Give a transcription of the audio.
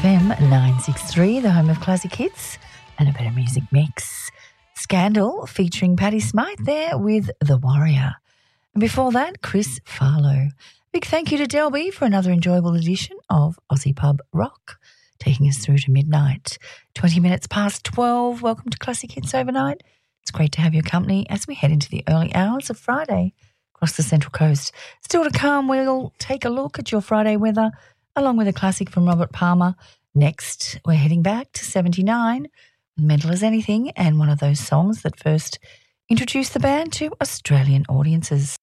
FM 963, the home of classic hits and a better music mix. Scandal featuring Patti Smythe there with The Warrior. And before that, Chris Farlow. Big thank you to Delby for another enjoyable edition of Aussie Pub Rock, taking us through to midnight. 20 minutes past 12. Welcome to Classic Hits Overnight. It's great to have your company as we head into the early hours of Friday across the Central Coast. Still to come, we'll take a look at your Friday weather along with a classic from Robert Palmer. Next, we're heading back to 79, Mental as Anything, and one of those songs that first introduced the band to Australian audiences.